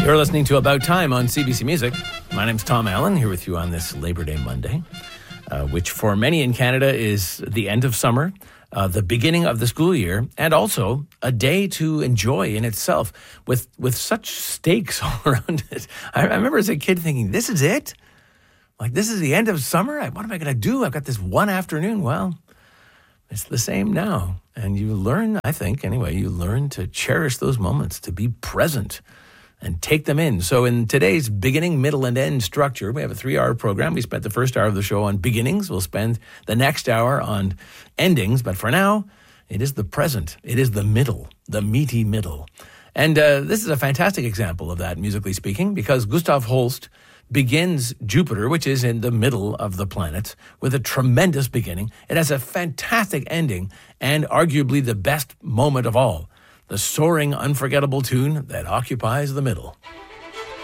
You're listening to About Time on CBC Music. My name's Tom Allen, here with you on this Labor Day Monday, which for many in Canada is the end of summer, the beginning of the school year, and also a day to enjoy in itself with such stakes all around it. I remember as a kid thinking, this is it? Like, this is the end of summer? What am I going to do? I've got this one afternoon. Well, it's the same now. And you learn, I think, anyway, you learn to cherish those moments, to be present and take them in. So in today's beginning, middle, and end structure, we have a 3-hour program. We spent the first hour of the show on beginnings. We'll spend the next hour on endings. But for now, it is the present. It is the middle, the meaty middle. And this is a fantastic example of that, musically speaking, because Gustav Holst begins Jupiter, which is in the middle of the planets, with a tremendous beginning. It has a fantastic ending and arguably the best moment of all, the soaring, unforgettable tune that occupies the middle.